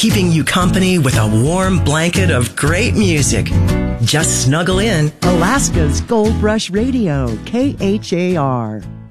keeping you company with a warm blanket of great music. Just snuggle in. Alaska's Gold Rush Radio, KHAR.